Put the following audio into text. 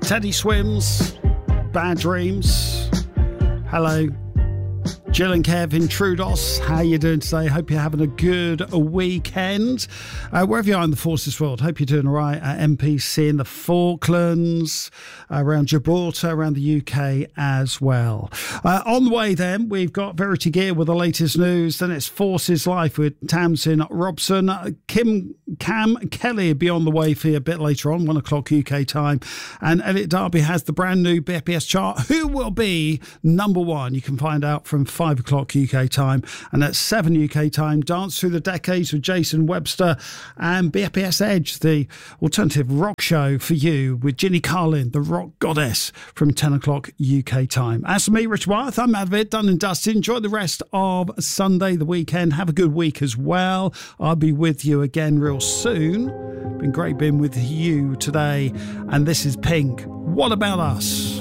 Teddy Swims, Bad Dreams. Hello. Jill and Kev in Trudos, how you doing today? Hope you're having a good weekend. Wherever you are in the Forces world, hope you're doing all right. At MPC in the Falklands, around Gibraltar, around the UK as well. On the way then, we've got Verity Gear with the latest news. Then it's Forces Life with Tamsin Robson. Cam Kelly will be on the way for you a bit later on, 1 o'clock UK time. And Elliot Darby has the brand new BFBS chart. Who will be number one? You can find out from 5 o'clock UK time, and at 7 UK time, Dance Through the Decades with Jason Webster, and BFBS Edge, the alternative rock show for you with Ginny Carlin, the rock goddess, from 10 o'clock UK time. As for me, Rich Wyeth, I'm out of it, done and dusted. Enjoy the rest of Sunday, the weekend. Have a good week as well. I'll be with you again real soon. Been great being with you today, and this is Pink. What About Us?